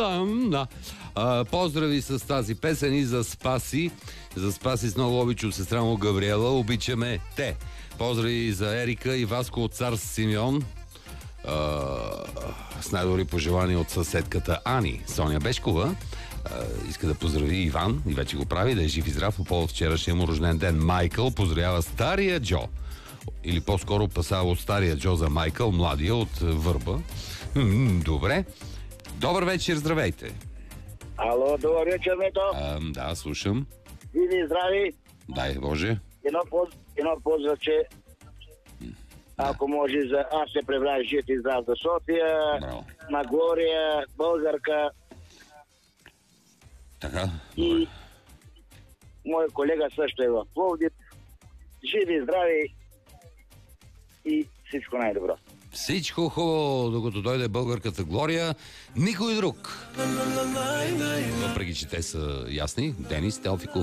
Да. Поздрави с тази песен и за Спаси. За Спаси с много обичам сестра му Габриела. Обичаме те. Поздрави за Ерика и Васко от Цар Симеон. С най-добри пожелания от съседката Ани. Соня Бешкова иска да поздрави Иван и вече го прави, да е жив и здрав по повод вчерашния му рожден ден. Майкъл поздравява стария Джо. Или по-скоро пасава от стария Джо за Майкъл, младия от Върба. Добре. Добър вечер, здравейте. Ало, добър вечер, Мето. Да, слушам. Живи, здрави. Дай Боже. Едно поздравче. Ако може за аз се пребрах жив и здрав за София. Браво. На Глория, българка. Така, и добре. Мой колега също е в Пловдив. Живи, здрави и всичко най-добро. Всичко хубаво, докато дойде българката Глория. Никой друг. Въпреки, че те са ясни. Денис Телфиков.